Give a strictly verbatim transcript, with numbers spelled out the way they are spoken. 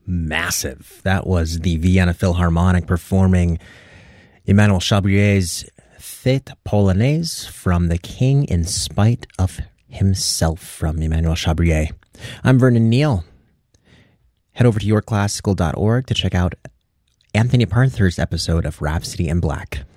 massive. That was the Vienna Philharmonic performing Emmanuel Chabrier's Fête Polonaise from The King in Spite of Himself from Emmanuel Chabrier. I'm Vernon Neal. Head over to your classical dot org to check out Anthony Parthur's episode of Rhapsody in Black.